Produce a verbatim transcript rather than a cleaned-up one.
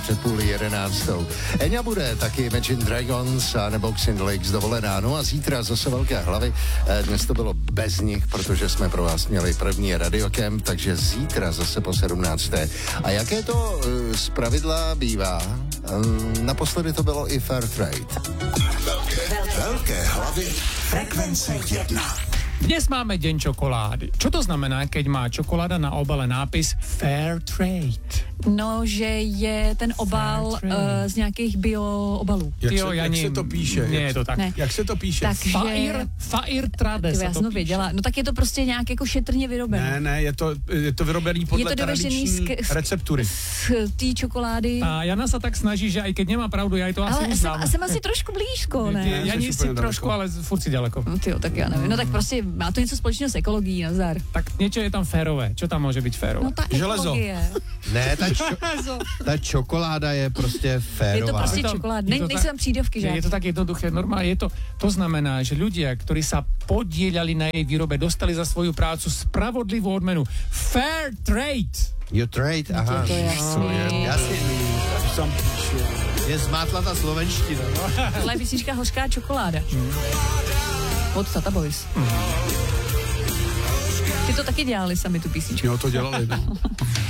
před půl jedenáctou. Eňa bude taky Imagine Dragons a nebo Boxing Lakes dovolená. No a zítra zase velké hlavy. Dnes to bylo bez nich, protože jsme pro vás měli první radiokemp, takže zítra zase po sedmnácté. A jaké to z pravidla bývá? Naposledy to bylo i Fair Trade. Velké, velké hlavy frekvence jedna. Dnes máme deň čokolády. Čo to znamená, keď má čokoláda na obale nápis Fair Trade? No, že je ten obal uh, z nějakých bio obalů. Jak, Jo, se, já jak ním, se to píše? Nie je to tak. Ne. Jak se to píše? Takže... Fair, fair Trade se já to jsem to píše. věděla. No tak je to prostě nějak jako šetrně vyrobené. Ne, ne, je to, je to vyrobený podle je to dovežený tradiční z, z, receptury. z té čokolády. A Jana sa tak snaží, že aj keď nemá pravdu, ja aj to asi Ale jsem, uznám. jsem asi trošku blízko, ne? Ja nie Jsi si úplně trošku, daleko. ale furt si ďaleko. No tyjo, tak já nevím. No tak prostě má to něco společného s ekologií, nazdar. Tak niečo je tam férové. Čo tam môže byť férové? No ta Železo. ekologie. Ne, ta, čo, ta čokoláda je prostě férová. Je to prostě Je to- čokoláda. je Ne, to nejsou tak- tam přídavky, že? Je to tak jednoduché, normálne je to, to znamená, že ľudia, ktorí sa podielali na jej výrobe, dostali za svoju prácu spravodlivú odmenu. Fair trade! You trade, aha. Je to jasný. Jasně. Sam píše. Je zmátla ta slovenština. No. Tohle je písnička Hořká čokoláda. Od Tata Boys. Ty to taky dělali sami, tu písničku. Jo, to dělali, no.